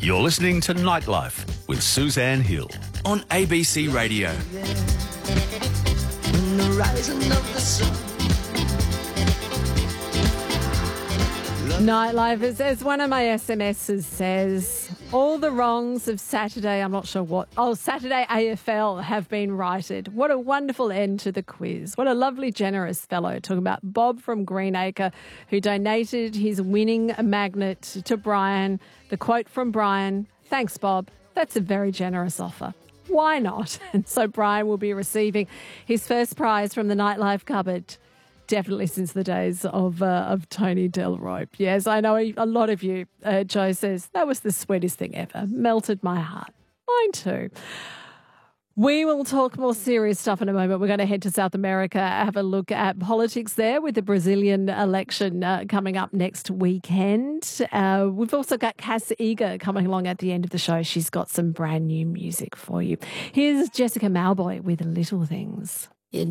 You're listening to Nightlife with Suzanne Hill on ABC Radio. When the rising of the sun. Nightlife, as one of my SMSs says, all the wrongs of Saturday, Saturday AFL have been righted. What a wonderful end to the quiz. What a lovely, generous fellow. Talking about Bob from Greenacre, who donated his winning magnet to Brian. The quote from Brian, "Thanks, Bob. That's a very generous offer. Why not?" And so Brian will be receiving his first prize from the Nightlife cupboard. Definitely since the days of Tony Delroy. Yes, I know a lot of you, Joe says, that was the sweetest thing ever. Melted my heart. Mine too. We will talk more serious stuff in a moment. We're going to head to South America, have a look at politics there with the Brazilian election coming up next weekend. We've also got Cass Eager coming along at the end of the show. She's got some brand new music for you. Here's Jessica Mauboy with Little Things.